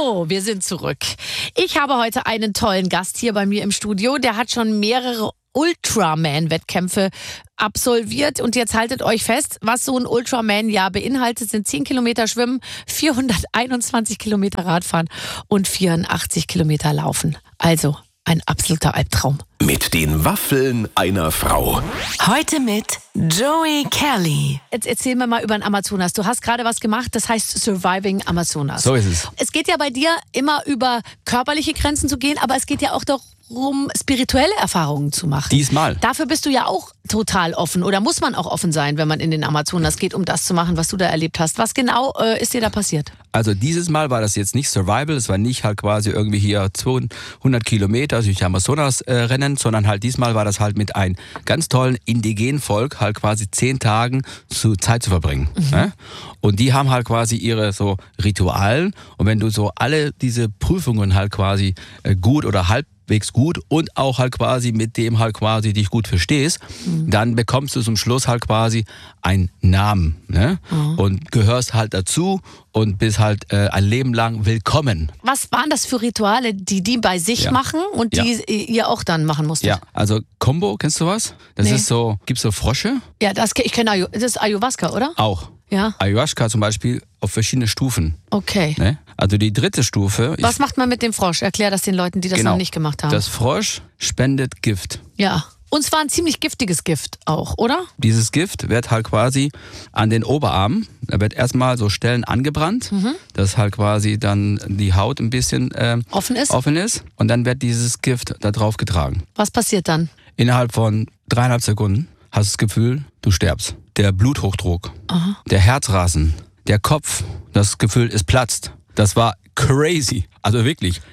So, wir sind zurück. Ich habe heute einen tollen Gast hier bei mir im Studio. Der hat schon mehrere Ultraman-Wettkämpfe absolviert. Und jetzt haltet euch fest, was so ein Ultraman-Jahr beinhaltet, sind 10 Kilometer Schwimmen, 421 Kilometer Radfahren und 84 Kilometer Laufen. Also ein absoluter Albtraum. Mit den Waffeln einer Frau. Heute mit Joey Kelly. Jetzt erzähl mir mal über den Amazonas. Du hast gerade was gemacht, das heißt Surviving Amazonas. So ist es. Es geht ja bei dir immer über körperliche Grenzen zu gehen, aber es geht ja auch darum, spirituelle Erfahrungen zu machen. Diesmal. Dafür bist du ja auch total offen oder muss man auch offen sein, wenn man in den Amazonas geht, um das zu machen, was du da erlebt hast. Was genau ist dir da passiert? Also dieses Mal war das jetzt nicht Survival, es war nicht halt quasi irgendwie hier 200 Kilometer durch Amazonas rennen, sondern halt diesmal war das halt mit einem ganz tollen indigenen Volk halt quasi 10 Tagen Zeit zu verbringen. Ne? Und die haben halt quasi ihre so Ritualen und wenn du so alle diese Prüfungen halt quasi gut oder halbwegs gut und auch halt quasi mit dem halt quasi dich gut verstehst, dann bekommst du zum Schluss halt quasi einen Namen, ne? Und gehörst halt dazu und bist halt ein Leben lang willkommen. Was waren das für Rituale, die bei sich machen und die ihr auch dann machen musstet? Ja, also Kombo, kennst du was? Das ist so, gibt's so Frosche? Ja, ich kenne das ist Ayahuasca, oder? Auch. Ja. Ayahuasca zum Beispiel auf verschiedene Stufen. Okay. Ne? Also die dritte Stufe. Was macht man mit dem Frosch? Erklär das den Leuten, die das noch nicht gemacht haben. Das Frosch spendet Gift. Ja. Und zwar ein ziemlich giftiges Gift auch, oder? Dieses Gift wird halt quasi an den Oberarm, da wird erstmal so Stellen angebrannt, dass halt quasi dann die Haut ein bisschen offen ist. Und dann wird dieses Gift da drauf getragen. Was passiert dann? Innerhalb von 3,5 Sekunden hast du das Gefühl, du stirbst. Der Bluthochdruck, der Herzrasen, der Kopf, das Gefühl, es platzt. Das war crazy. Also wirklich.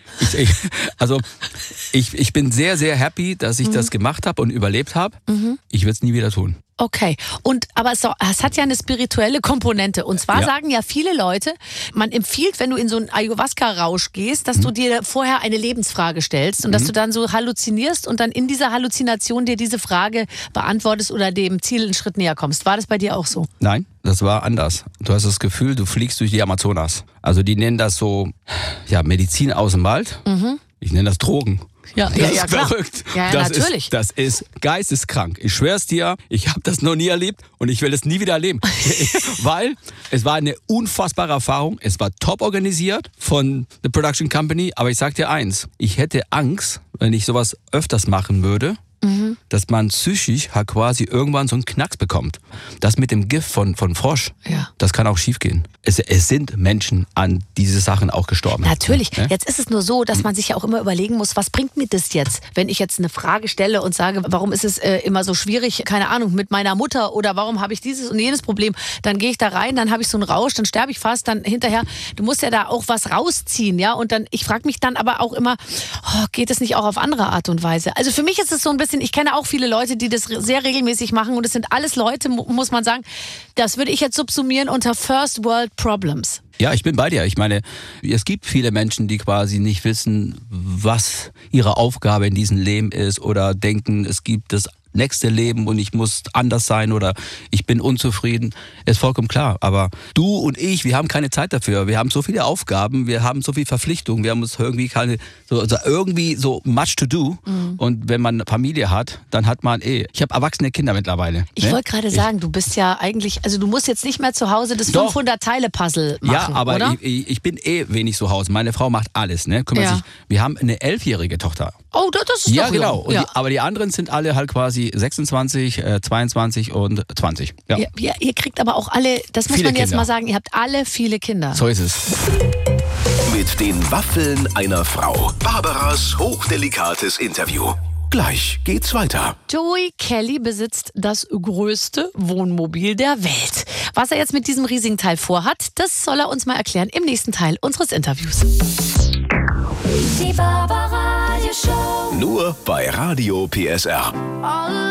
Ich bin sehr, sehr happy, dass ich das gemacht habe und überlebt habe. Ich würde es nie wieder tun. Okay, aber es hat ja eine spirituelle Komponente. Und zwar sagen ja viele Leute, man empfiehlt, wenn du in so einen Ayahuasca-Rausch gehst, dass du dir vorher eine Lebensfrage stellst und dass du dann so halluzinierst und dann in dieser Halluzination dir diese Frage beantwortest oder dem Ziel einen Schritt näher kommst. War das bei dir auch so? Nein, das war anders. Du hast das Gefühl, du fliegst durch die Amazonas. Also die nennen das so, Medizin aus dem Wald. Ich nenne das Drogen. Ja, das ist klar. Verrückt. Ja, das natürlich. Das ist geisteskrank. Ich schwör's dir, ich habe das noch nie erlebt und ich will es nie wieder erleben. Weil es war eine unfassbare Erfahrung. Es war top organisiert von der Production Company. Aber ich sag dir eins, ich hätte Angst, wenn ich sowas öfters machen würde, dass man psychisch halt quasi irgendwann so einen Knacks bekommt. Das mit dem Gift von Frosch, das kann auch schief gehen. Es sind Menschen an diese Sachen auch gestorben. Natürlich. Ja? Jetzt ist es nur so, dass man sich ja auch immer überlegen muss, was bringt mir das jetzt? Wenn ich jetzt eine Frage stelle und sage, warum ist es immer so schwierig, keine Ahnung, mit meiner Mutter oder warum habe ich dieses und jenes Problem, dann gehe ich da rein, dann habe ich so einen Rausch, dann sterbe ich fast, dann hinterher, du musst ja da auch was rausziehen, ja? Und dann, ich frage mich dann aber auch immer, geht es nicht auch auf andere Art und Weise? Also für mich ist es so ein bisschen, ich kenne auch viele Leute, die das sehr regelmäßig machen und es sind alles Leute, muss man sagen, das würde ich jetzt subsumieren unter First World Problems. Ja, ich bin bei dir. Ich meine, es gibt viele Menschen, die quasi nicht wissen, was ihre Aufgabe in diesem Leben ist oder denken, es gibt das nächste Leben und ich muss anders sein oder ich bin unzufrieden. Ist vollkommen klar. Aber du und ich, wir haben keine Zeit dafür. Wir haben so viele Aufgaben, wir haben so viele Verpflichtungen, wir haben uns irgendwie irgendwie so much to do. Und wenn man eine Familie hat, dann hat man Ich habe erwachsene Kinder mittlerweile. Ich wollte gerade sagen, du bist ja eigentlich, also du musst jetzt nicht mehr zu Hause das 500-Teile-Puzzle machen, ja, aber oder? ich bin wenig zu Hause. Meine Frau macht alles, ne? Kümmert sich. Wir haben eine 11-jährige Tochter. Oh, das ist ja, doch genau. jung. Aber die anderen sind alle halt quasi 26, 22 und 20. Ja. Ihr kriegt aber auch alle, das muss Viele man jetzt Kinder. mal sagen, ihr habt alle viele Kinder. So ist es. Mit den Waffeln einer Frau. Barbaras hochdelikates Interview. Gleich geht's weiter. Joey Kelly besitzt das größte Wohnmobil der Welt. Was er jetzt mit diesem riesigen Teil vorhat, das soll er uns mal erklären im nächsten Teil unseres Interviews. Die Barbara Radio Show. Nur bei Radio PSR.